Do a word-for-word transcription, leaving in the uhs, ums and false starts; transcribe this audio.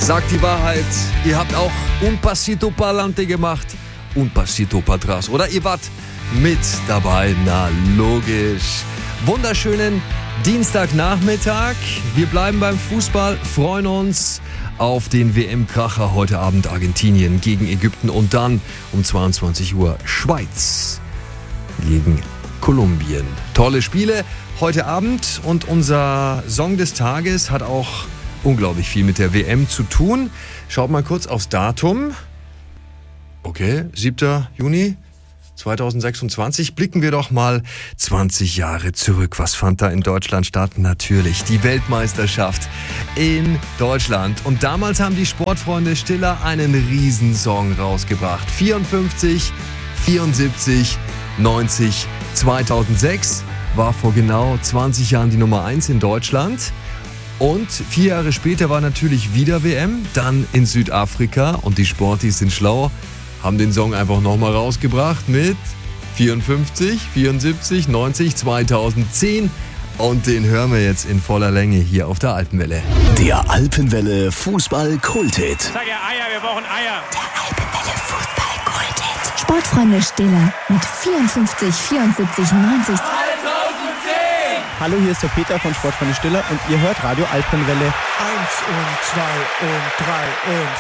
Sagt die Wahrheit, ihr habt auch un pasito pa'lante gemacht, un pasito pa'tras. Oder ihr wart mit dabei, na logisch. Wunderschönen Dienstagnachmittag. Wir bleiben beim Fußball, freuen uns auf den W M-Kracher heute Abend Argentinien gegen Ägypten und dann um zweiundzwanzig Uhr Schweiz gegen Kolumbien. Tolle Spiele heute Abend und unser Song des Tages hat auch unglaublich viel mit der W M zu tun. Schaut mal kurz aufs Datum. Okay, siebter Juni zweitausendsechsundzwanzig. Blicken wir doch mal zwanzig Jahre zurück. Was fand da in Deutschland statt? Natürlich die Weltmeisterschaft in Deutschland. Und damals haben die Sportfreunde Stiller einen Riesensong rausgebracht. vierundfünfzig, vierundsiebzig, neunzig, zweitausendsechs war vor genau zwanzig Jahren die Nummer eins in Deutschland. Und vier Jahre später war natürlich wieder W M, dann in Südafrika. Und die Sportis sind schlau, haben den Song einfach nochmal rausgebracht mit vierundfünfzig, vierundsiebzig, neunzig, zweitausendzehn. Und den hören wir jetzt in voller Länge hier auf der Alpenwelle. Der Alpenwelle Fußball-Kult-Hit. Sag ja Eier, wir brauchen Eier. Der Alpenwelle Fußball-Kult-Hit. Sportfreunde Stiller mit vierundfünfzig, vierundsiebzig, neunzig. Hallo, hier ist der Peter von Sportfreunde Stiller und ihr hört Radio Alpenwelle. Eins und zwei und drei und